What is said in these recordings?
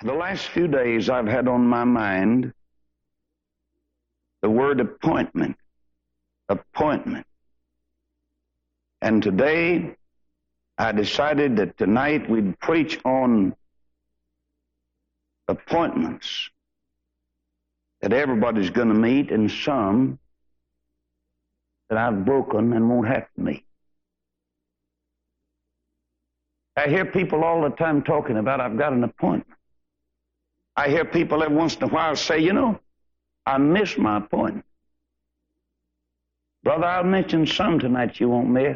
For the last few days, I've had on my mind the word appointment. Appointment. And today, I decided that tonight we'd preach on appointments that everybody's going to meet, and some that I've broken and won't have to meet. I hear people all the time talking about, I've got an appointment. I hear people every once in a while say, you know, I missed my appointment. Brother, I'll mention some tonight you won't miss.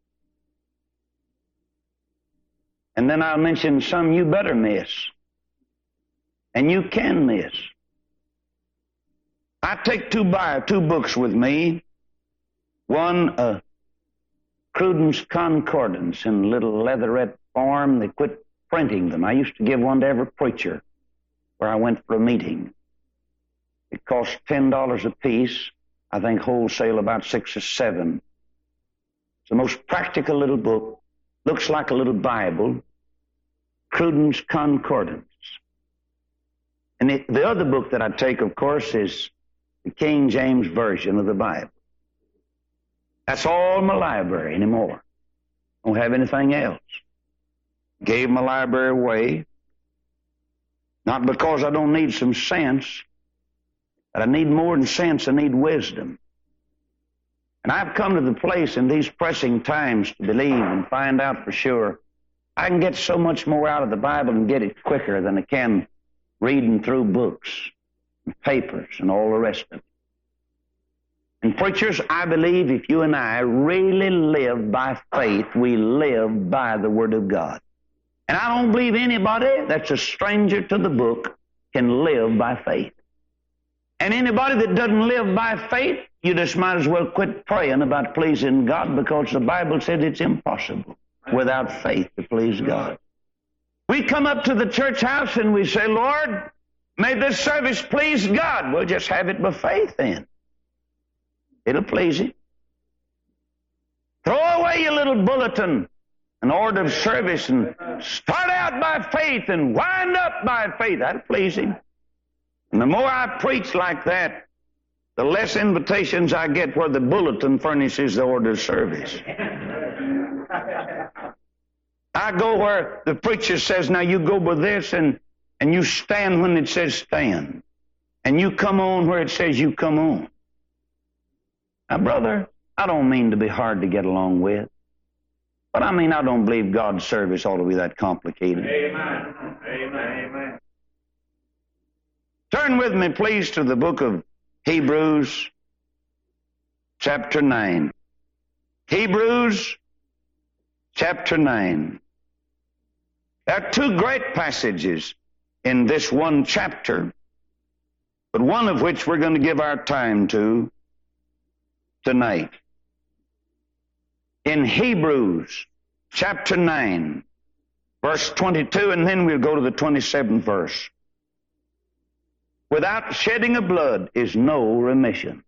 And then I'll mention some you better miss. And you can miss. I take two books with me. One, Cruden's Concordance in a little leatherette form. They quit printing them. I used to give one to every preacher where I went for a meeting. It cost $10 a piece. I think wholesale about 6 or 7. It's the most practical little book. Looks like a little Bible. Cruden's Concordance. And the other book that I take, of course, is the King James Version of the Bible. That's all my library anymore. Don't have anything else. Gave my library away. Not because I don't need some sense, but I need more than sense, I need wisdom. And I've come to the place in these pressing times to believe and find out for sure I can get so much more out of the Bible and get it quicker than I can reading through books and papers and all the rest of it. And preachers, I believe if you and I really live by faith, we live by the Word of God. And I don't believe anybody that's a stranger to the book can live by faith. And anybody that doesn't live by faith, you just might as well quit praying about pleasing God, because the Bible said it's impossible without faith to please God. We come up to the church house and we say, Lord, may this service please God. We'll just have it by faith then. It'll please Him. Throw away your little bulletin, an order of service, and start out by faith and wind up by faith. That'll please Him. And the more I preach like that, the less invitations I get where the bulletin furnishes the order of service. I go where the preacher says, now you go by this, and you stand when it says stand. And you come on where it says you come on. Now, brother, I don't mean to be hard to get along with, but I mean I don't believe God's service ought to be that complicated. Amen. Amen. Amen. Turn with me, please, to the book of Hebrews, chapter 9. Hebrews, chapter 9. There are two great passages in this one chapter, but one of which we're going to give our time to tonight. In Hebrews, chapter 9, verse 22, and then we'll go to the 27th verse. Without shedding of blood is no remission.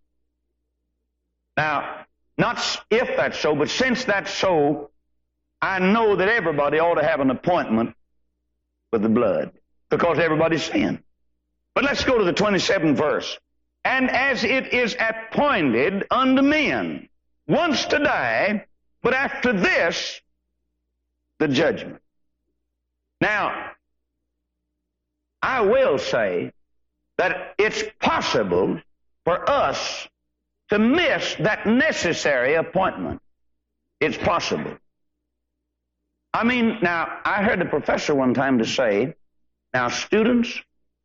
Now, not if that's so, but since that's so, I know that everybody ought to have an appointment with the blood, because everybody's sin. But let's go to the 27th verse. And as it is appointed unto men once to die, but after this, the judgment. Now, I will say that it's possible for us to miss that necessary appointment. It's possible. I mean, now, I heard a professor one time to say, now, students,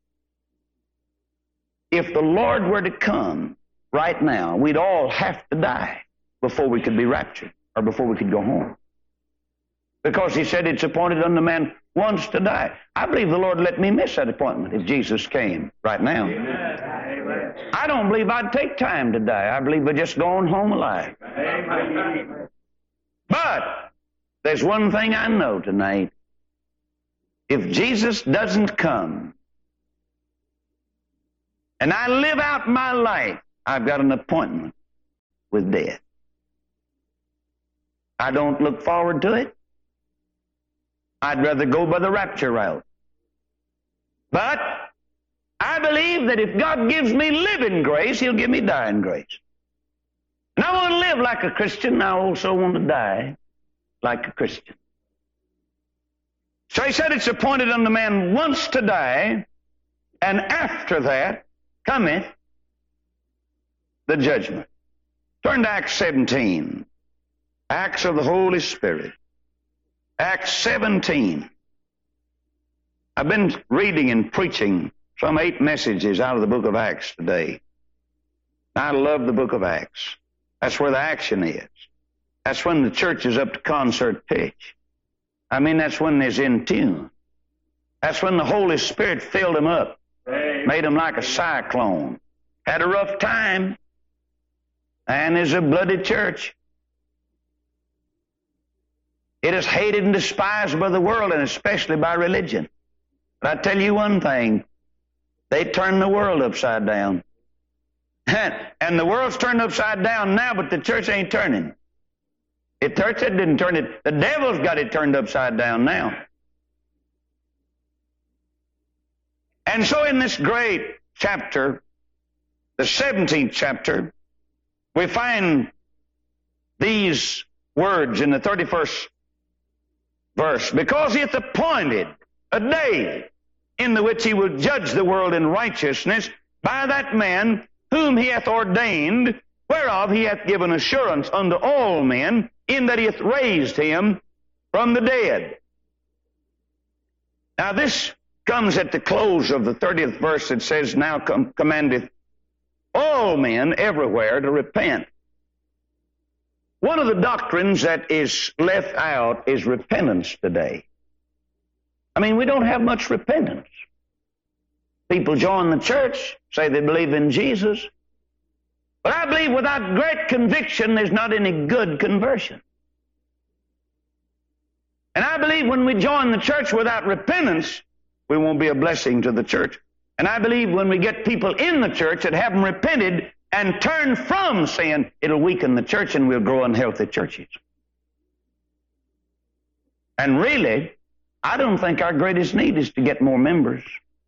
if the Lord were to come right now, we'd all have to die before we could be raptured, or before we could go home. Because He said it's appointed unto man once to die. I believe the Lord let me miss that appointment if Jesus came right now. Amen. I don't believe I'd take time to die. I believe I'd just go on home alive. Amen. But there's one thing I know tonight. If Jesus doesn't come, and I live out my life, I've got an appointment with death. I don't look forward to it. I'd rather go by the rapture route. But I believe that if God gives me living grace, He'll give me dying grace. And I want to live like a Christian. I also want to die like a Christian. So He said, it's appointed unto man once to die, and after that cometh the judgment. Turn to Acts 17. Acts of the Holy Spirit. Acts 17. I've been reading and preaching some 8 messages out of the book of Acts today. I love the book of Acts. That's where the action is. That's when the church is up to concert pitch. I mean, that's when they're in tune. That's when the Holy Spirit filled them up, made them like a cyclone. Had a rough time, and is a bloody church. It is hated and despised by the world, and especially by religion. But I tell you one thing, they turned the world upside down. And the world's turned upside down now, but the church ain't turning. The church didn't turn it. The devil's got it turned upside down now. And so in this great chapter, the 17th chapter, we find these words in the 31st verse. Because He hath appointed a day in the which He will judge the world in righteousness by that man whom He hath ordained, whereof He hath given assurance unto all men, in that He hath raised Him from the dead. Now this comes at the close of the 30th verse. It says, now commandeth all men everywhere to repent. One of the doctrines that is left out is repentance today. I mean, we don't have much repentance. People join the church, say they believe in Jesus. But I believe without great conviction, there's not any good conversion. And I believe when we join the church without repentance, we won't be a blessing to the church. And I believe when we get people in the church that haven't repented and turned from sin, it'll weaken the church and we'll grow unhealthy churches. And really, I don't think our greatest need is to get more members.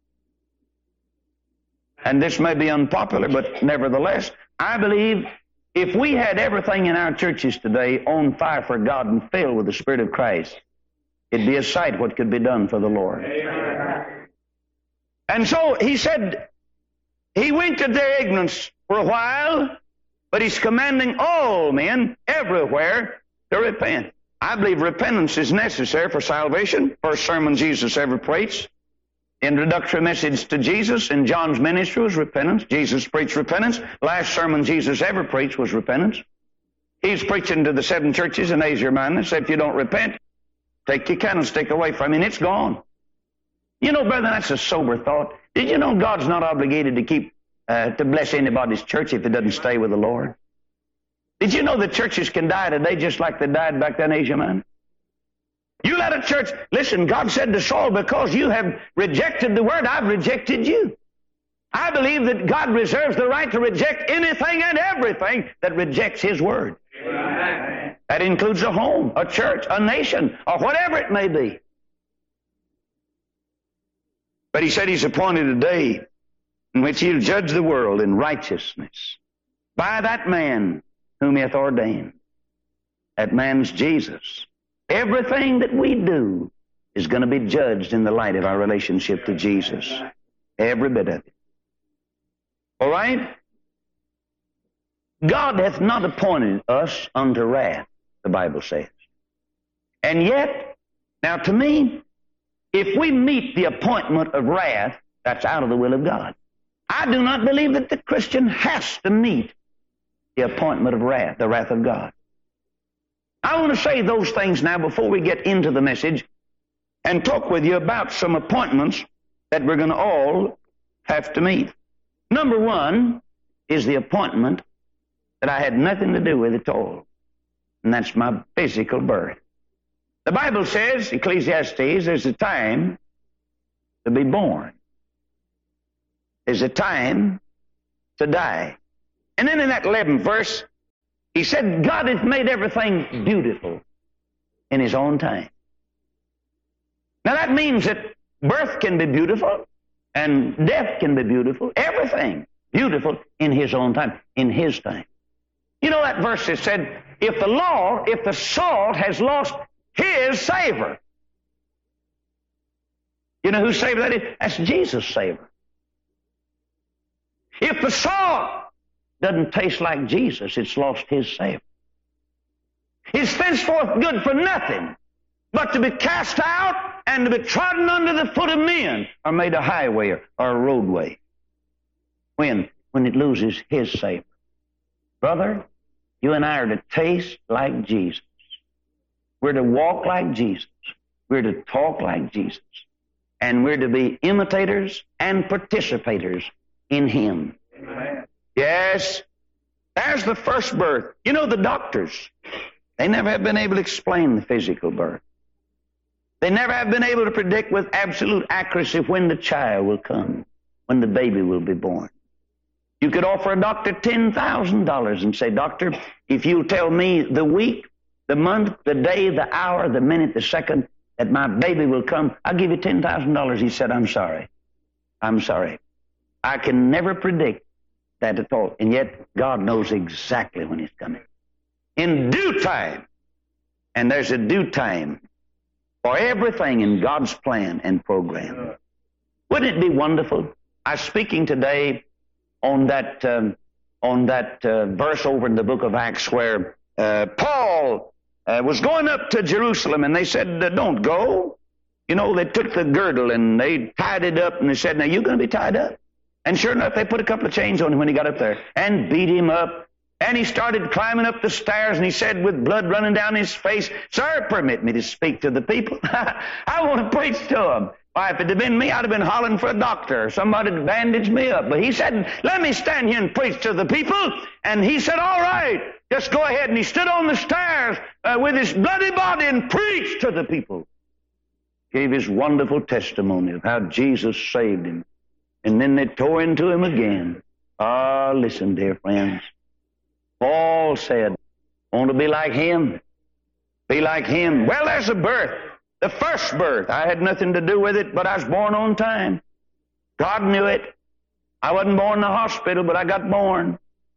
And this may be unpopular, but nevertheless, I believe if we had everything in our churches today on fire for God and filled with the Spirit of Christ, it'd be a sight what could be done for the Lord. Amen. And so He said, He winked at their ignorance for a while, but He's commanding all men everywhere to repent. I believe repentance is necessary for salvation. First sermon Jesus ever preached. Introductory message to Jesus in John's ministry was repentance. Jesus preached repentance. Last sermon Jesus ever preached was repentance. He's preaching to the 7 churches in Asia Minor. Said, if you don't repent, take your candlestick away from you, and it's gone. You know, brother, that's a sober thought. Did you know God's not obligated to keep to bless anybody's church if it doesn't stay with the Lord? Did you know that churches can die today just like they died back then in Asia Minor? You let a church, listen, God said to Saul, because you have rejected the word, I've rejected you. I believe that God reserves the right to reject anything and everything that rejects His word. Amen. That includes a home, a church, a nation, or whatever it may be. But He said He's appointed a day in which He'll judge the world in righteousness by that man whom He hath ordained. That man's Jesus. Everything that we do is going to be judged in the light of our relationship to Jesus. Every bit of it. All right? God hath not appointed us unto wrath, the Bible says. And yet, now to me, if we meet the appointment of wrath, that's out of the will of God. I do not believe that the Christian has to meet the appointment of wrath, the wrath of God. I want to say those things now before we get into the message and talk with you about some appointments that we're going to all have to meet. Number one is the appointment that I had nothing to do with at all, and that's my physical birth. The Bible says, Ecclesiastes, there's a time to be born. There's a time to die. And then in that 11th verse, He said, God hath made everything beautiful in His own time. Now that means that birth can be beautiful, And death can be beautiful. Everything beautiful in His own time, in His time. You know that verse that said, if the salt has lost his savor. You know whose savor that is? That's Jesus' savor. If the salt doesn't taste like Jesus, it's lost His savor. It's thenceforth good for nothing but to be cast out and to be trodden under the foot of men, or made a highway or a roadway. When it loses His savor. Brother, you and I are to taste like Jesus. We're to walk like Jesus. We're to talk like Jesus. And we're to be imitators and participators in Him. Amen. Yes, there's the first birth. You know, the doctors, they never have been able to explain the physical birth. They never have been able to predict with absolute accuracy when the child will come, when the baby will be born. You could offer a doctor $10,000 and say, Doctor, if you'll tell me the week, the month, the day, the hour, the minute, the second that my baby will come, I'll give you $10,000. He said, I'm sorry. I'm sorry. I can never predict that at all. And yet, God knows exactly when He's coming. In due time. And there's a due time for everything in God's plan and program. Wouldn't it be wonderful? I'm speaking today on that verse over in the book of Acts where Paul was going up to Jerusalem, and they said, don't go. You know, they took the girdle and they tied it up, and they said, now you're going to be tied up. And sure enough, they put a couple of chains on him when he got up there and beat him up. And he started climbing up the stairs, and he said with blood running down his face, Sir, permit me to speak to the people. I want to preach to them. Why, if it had been me, I'd have been hollering for a doctor or somebody to bandage me up. But he said, let me stand here and preach to the people. And he said, all right, just go ahead. And he stood on the stairs with his bloody body and preached to the people. Gave his wonderful testimony of how Jesus saved him. And then they tore into him again. Ah, listen, dear friends. Paul said, want to be like him? Be like him. Well, there's a birth. The first birth. I had nothing to do with it, but I was born on time. God knew it. I wasn't born in the hospital, but I got born.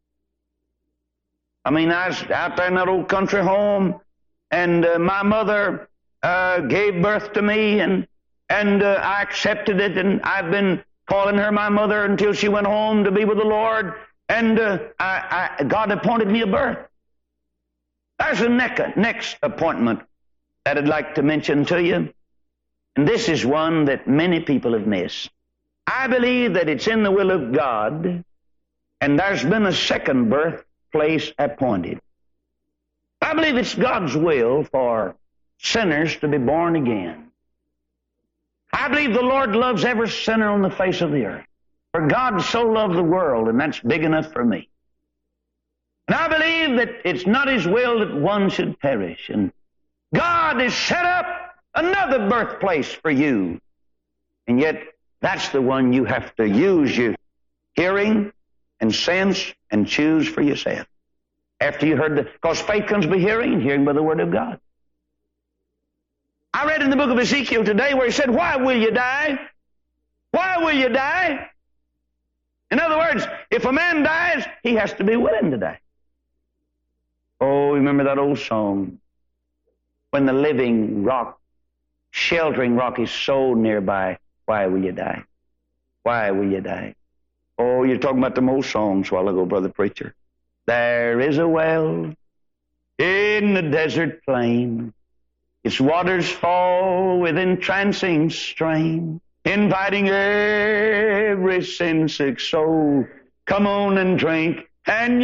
I mean, I was out there in that old country home, and my mother gave birth to me, and I accepted it, and I've been calling her my mother until she went home to be with the Lord, and God appointed me a birth. There's the next appointment that I'd like to mention to you, and this is one that many people have missed. I believe that it's in the will of God, and there's been a second birthplace appointed. I believe it's God's will for sinners to be born again. I believe the Lord loves every sinner on the face of the earth. For God so loved the world, and that's big enough for me. And I believe that it's not His will that one should perish. And God has set up another birthplace for you. And yet, that's the one you have to use your hearing and sense and choose for yourself. After you heard because faith comes by hearing, and hearing by the Word of God. I read in the book of Ezekiel today where he said, why will you die? Why will you die? In other words, if a man dies, he has to be willing to die. Oh, remember that old song? When the living rock, sheltering rock is so nearby, why will you die? Why will you die? Oh, you're talking about them old songs a while ago, brother preacher. There is a well in the desert plain. Its waters fall with entrancing strain, inviting every sin-sick soul. Come on and drink, and